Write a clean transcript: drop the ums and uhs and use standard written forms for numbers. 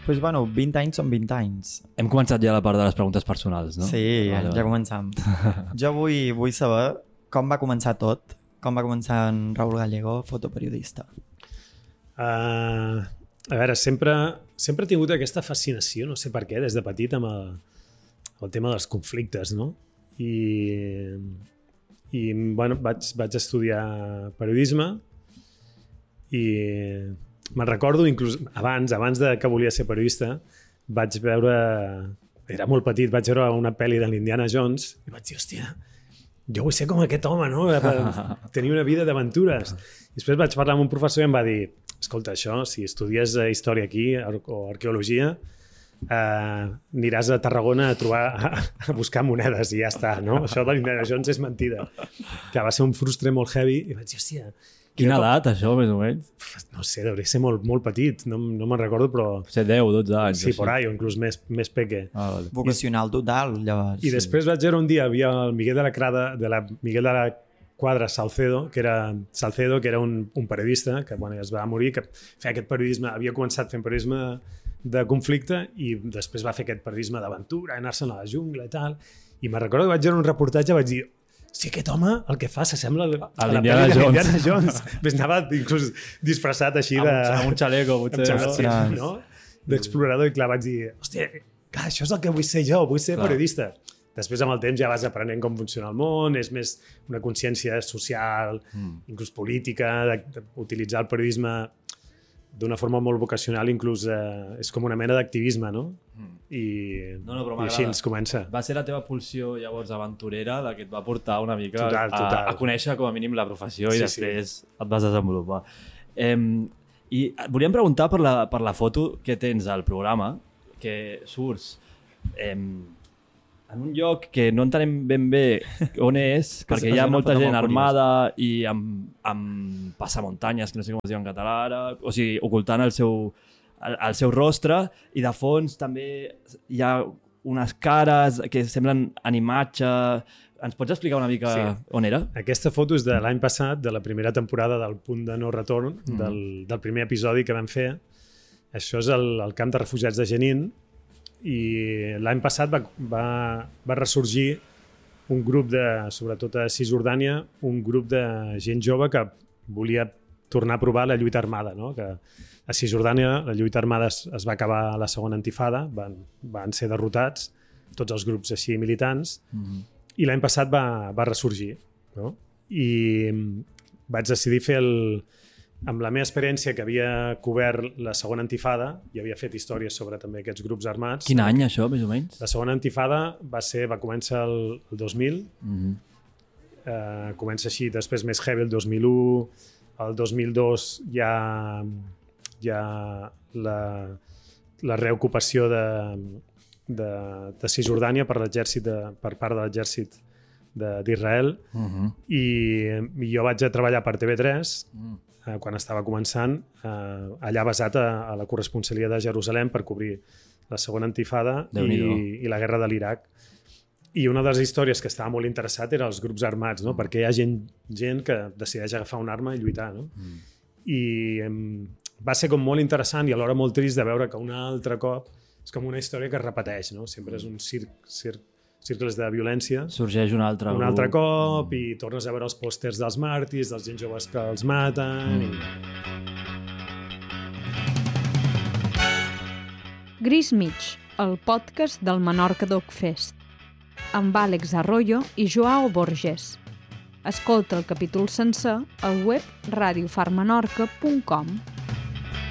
Doncs bueno, 20 anys són 20 anys. Hem començat ja la part de les preguntes personals, no? Sí, ja començam. Jo vull saber com va començar tot, com va començar en Raúl Gallego, fotoperiodista. A veure, sempre he tingut aquesta fascinació, no sé per què, des de petit amb el tema dels conflictes, no? I bueno, vaig estudiar periodisme i me'n recordo, inclús abans de que volia ser periodista, vaig veure, era molt petit, vaig veure una pel·li de l'Indiana Jones i vaig dir, hòstia, jo vull ser com aquest home, no? Tenir una vida d'aventures. Després vaig parlar amb un professor i em va dir, escolta, això, si estudies història aquí o arqueologia, aniràs a Tarragona a buscar monedes i ja està, no? Això de l'Indiana Jones és mentida. Que va ser un frustre molt heavy i vaig dir, hòstia... Quina edat, això, més o menys? No sé, devia ser molt, molt petit, no me'n recordo, però... Potser 10 o 12 anys. Sí, por ahí, o inclús més peque. Vale. Vocacional total, llavors. I després vaig veure un dia, havia el Miguel de la Quadra Salcedo, que era un periodista que bueno, es va morir, que feia aquest periodisme, havia començat fent periodisme de conflicte i després va fer aquest periodisme d'aventura, anar-se'n a la jungla i tal. I me'n recordo que vaig veure un reportatge i vaig dir, sí, aquest home el que fa s'assembla a la pel·li de l'Indiana Jones. Anava inclús disfressat així amb un xaleco, potser. No? D'explorador, i clar, vaig dir, hòstia, clar, això és el que vull ser jo, vull ser periodista. Després, amb el temps, ja vas aprenent com funciona el món, és més una consciència social, inclús política, d'utilitzar el periodisme d'una forma molt vocacional, inclús és com una mena d'activisme, no? I així ens comença. Va ser la teva pulsió, llavors, aventurera, la que et va portar una mica total. a conèixer, com a mínim, la professió i després et vas desenvolupar. I volíem preguntar per la foto que tens al programa, que surts en un lloc que no entenem ben bé on és, perquè hi ha molta gent armada i amb passamuntanyes, que no sé com es diu en català ara, o sigui, ocultant el seu rostre, i de fons també hi ha unes cares que semblen en imatge. Ens pots explicar una mica on era? Aquesta foto és de l'any passat, de la primera temporada del Punt de no retorn, del primer episodi que vam fer. Això és el camp de refugiats de Jenin, i l'any passat va ressorgir un grup sobretot a Cisjordània, un grup de gent jove que volia tornar a provar la lluita armada, no? Que a Cisjordània la lluita armada es va acabar a la segona intifada, van ser derrotats tots els grups així militants, i l'any passat va ressorgir, no? I vaig decidir fer amb la meva experiència, que havia cobert la segona intifada i havia fet històries sobre també aquests grups armats. Quin any, això, més o menys? La segona intifada va començar el 2000, comença així, després més heavy el 2001, el 2002 hi ha la reocupació de Cisjordània per part de l'exèrcit d'Israel, i jo vaig treballar per TV3 quan estava començant, allà basat a la corresponsalia de Jerusalem per cobrir la segona intifada i la guerra de l'Iraq. I una de les històries que estava molt interessat era els grups armats, no? Perquè hi ha gent que decideix agafar una arma i lluitar, no? I va ser com molt interessant i alhora molt trist de veure que un altre cop és com una història que es repeteix, no? Sempre és un cercles de violència. Sorgeix un altre cop i tornes a veure els pòsters dels màrtirs, dels gent joves que els maten. Gris Mig, el podcast del Menorca Dog Fest, amb Àlex Arroyo i Joao Borges. Escolta el capítol sencer al web radiofarmenorca.com.